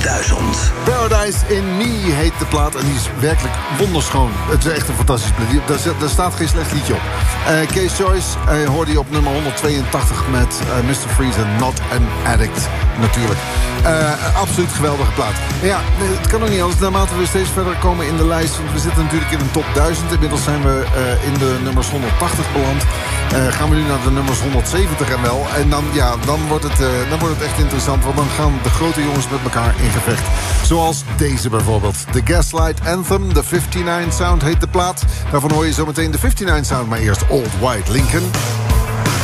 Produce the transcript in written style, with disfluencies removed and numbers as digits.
1000. Paradise in Me heet de plaat en die is werkelijk wonderschoon. Het is echt een fantastisch plaat. Daar staat geen slecht liedje op. Case Choice hoorde je op nummer 182 met Mr. Freeze en Not an Addict. Natuurlijk. Absoluut geweldige plaat. Maar ja, het kan ook niet anders. Naarmate we steeds verder komen in de lijst. Want we zitten natuurlijk in een top 1000. Inmiddels zijn we in de nummers 180 beland. Gaan we nu naar de nummers 170 en wel. En dan wordt het echt interessant. Want dan gaan de grote jongens met elkaar in gevecht. Zoals deze bijvoorbeeld. De Gaslight Anthem, de 59 Sound heet de plaat. Daarvan hoor je zometeen de 59 Sound. Maar eerst Old White Lincoln.